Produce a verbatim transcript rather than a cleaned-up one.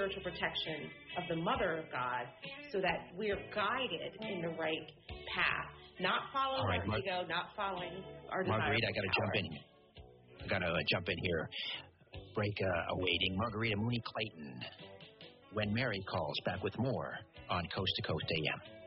spiritual protection of the Mother of God so that we're guided in the right path, not following right, our Mar- ego, not following our desire. Marguerite, I got to jump in. I got to uh, jump in here. Break uh, awaiting. Margarita Mooney Clayton. When Mary Calls, back with more on Coast to Coast A M.